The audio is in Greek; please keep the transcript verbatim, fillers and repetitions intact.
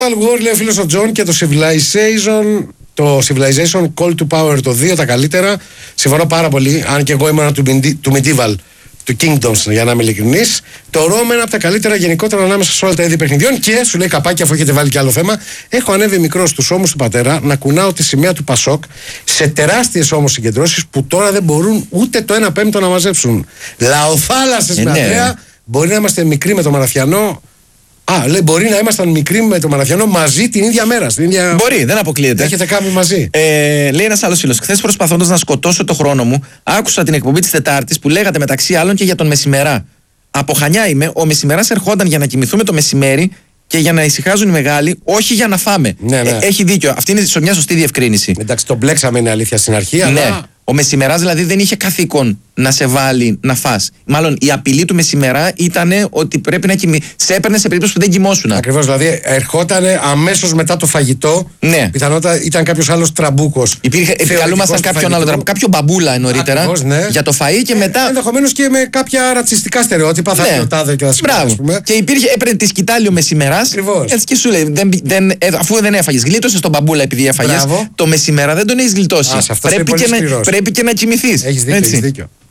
War, λέει ο φίλος ο Τζον, και το Civilization, το Civilization Call to Power το δύο τα καλύτερα. Συμφωνώ πάρα πολύ, αν και εγώ ήμουν του, του Medieval, του Kingdoms, για να είμαι ειλικρινής. Το Rome είναι από τα καλύτερα γενικότερα ανάμεσα σε όλα τα είδη παιχνιδιών. Και σου λέει καπάκι, αφού έχετε βάλει και άλλο θέμα, έχω ανέβει μικρό στους ώμους του πατέρα να κουνάω τη σημαία του Πασόκ σε τεράστιες όμως συγκεντρώσεις που τώρα δεν μπορούν ούτε το ένα πέμπτο να μαζέψουν. Λαοθάλασσες ε, με ναι. Αντρέα, μπορεί να είμαστε μικροί με το Μαραθιανό. Α, λέει, μπορεί να ήμασταν μικροί με το Μαραθιανό μαζί την ίδια μέρα. Στην ίδια... Μπορεί, δεν αποκλείεται. Έχετε κάνει μαζί. Ε, λέει ένας άλλος φίλος. Χθες, προσπαθώντας να σκοτώσω το χρόνο μου, άκουσα την εκπομπή της Τετάρτης που λέγατε μεταξύ άλλων και για τον Μεσημερά. Από Χανιά είμαι, ο Μεσημεράς ερχόταν για να κοιμηθούμε το μεσημέρι και για να ησυχάζουν οι μεγάλοι, όχι για να φάμε. Ναι, ναι. Ε, έχει δίκιο. Αυτή είναι μια σωστή διευκρίνηση. Εντάξει, το μπλέξαμε, είναι αλήθεια στην αρχή, Ναι. αλλά. Ο Μεσημεράς δηλαδή δεν είχε καθήκον να σε βάλει να φας. Μάλλον η απειλή του Μεσημερά ήταν ότι πρέπει να κοιμηθεί. Σε έπαιρνε σε περίπτωση που δεν κοιμόσουν. Ακριβώς, δηλαδή ερχόταν αμέσως μετά το φαγητό. Ναι. Πιθανότατα ήταν κάποιος άλλος τραμπούκος. Υπήρχε, επικαλούμασταν κάποιον άλλο τραμπούκο. Κάποιο μπαμπούλα νωρίτερα. Ακριβώς, ναι. Για το φαΐ και μετά. Ε, ενδεχομένως και με κάποια ρατσιστικά στερεότυπα. Θα Ναι. έρθει ο τάδε και θα σου πει, ας πούμε. Και υπήρχε, έπαιρνε τη σκητάλη ο Μεσημεράς. Ακριβώς. Έτσι και σου λέει: δεν, δεν, ε, αφού δεν έφαγες, γλίτωσες τον μπαμπούλα επειδή έφαγες. Μπράβο. Το Μεσημερά δεν τον έχεις γλιτώσει. Α, σε αυτό Πρέπει, είσαι και πολύ να, σκληρός. πρέπει και να κοιμηθείς. Έχεις δίκιο, Έτσι. έχεις δίκιο.